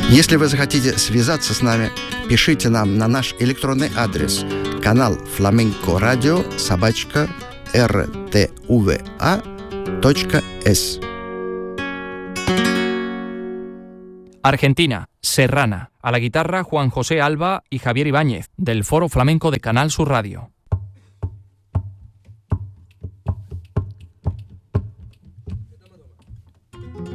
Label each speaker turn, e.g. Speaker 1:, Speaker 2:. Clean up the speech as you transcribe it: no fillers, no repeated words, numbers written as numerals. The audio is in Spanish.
Speaker 1: Если вы захотите связаться с нами, пишите нам на наш электронный адрес канал flamencoradio@rtva.es.
Speaker 2: Argentina, Serrana. A la guitarra, Juan José Alba y Javier Ibáñez, del Foro Flamenco de Canal Sur Radio.